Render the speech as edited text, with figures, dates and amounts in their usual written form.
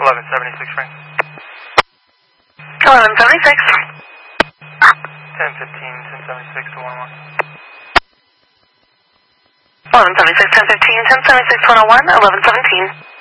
1176, Frank. 1176. 1015, 1076 to 101. 1176, 1015, 1076, 101, 1117.